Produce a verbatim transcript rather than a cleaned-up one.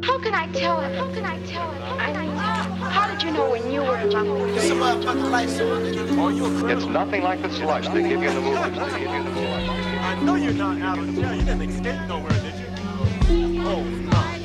How can I tell it? How can I tell it? I mean, how did you know when you were about Somebody put the lights on. Are you a criminal? It's nothing like the slush they give you in the movies. They give you in the movies. I know you're not out of jail. You didn't escape nowhere, did you? Oh, no.